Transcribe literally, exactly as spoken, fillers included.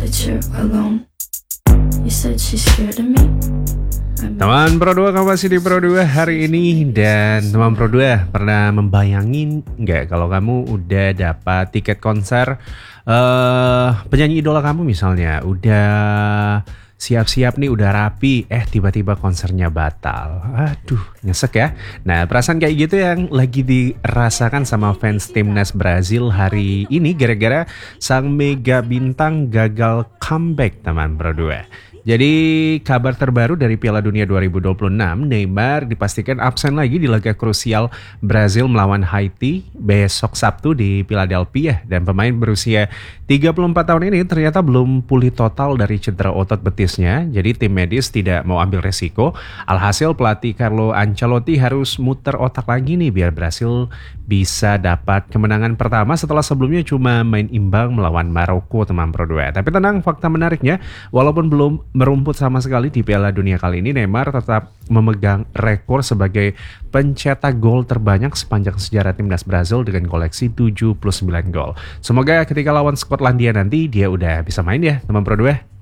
that you're alone. You said she's scared of me. Teman Pro dua, kamu masih di Pro dua hari ini. Dan teman Pro dua, pernah membayangin nggak kalau kamu udah dapat tiket konser uh, penyanyi idola kamu misalnya, udah siap-siap nih, udah rapi, eh tiba-tiba konsernya batal. Aduh, nyesek ya. Nah, perasaan kayak gitu yang lagi dirasakan sama fans timnas Brazil hari ini gara-gara sang mega bintang gagal comeback, teman Pro dua. Jadi kabar terbaru dari Piala Dunia dua ribu dua puluh enam, Neymar dipastikan absen lagi di laga krusial Brazil melawan Haiti besok Sabtu di Philadelphia. Dan pemain berusia tiga puluh empat tahun ini ternyata belum pulih total dari cedera otot betisnya. Jadi tim medis tidak mau ambil resiko. Alhasil pelatih Carlo Ancelotti harus muter otak lagi nih biar Brazil bisa dapat kemenangan pertama setelah sebelumnya cuma main imbang melawan Maroko, teman Pro dua. Tapi tenang, fakta menariknya, walaupun belum merumput sama sekali di Piala Dunia kali ini, Neymar tetap memegang rekor sebagai pencetak gol terbanyak sepanjang sejarah timnas Brazil dengan koleksi tujuh puluh sembilan gol. Semoga ketika lawan Skotlandia nanti dia udah bisa main ya, teman Pro dua.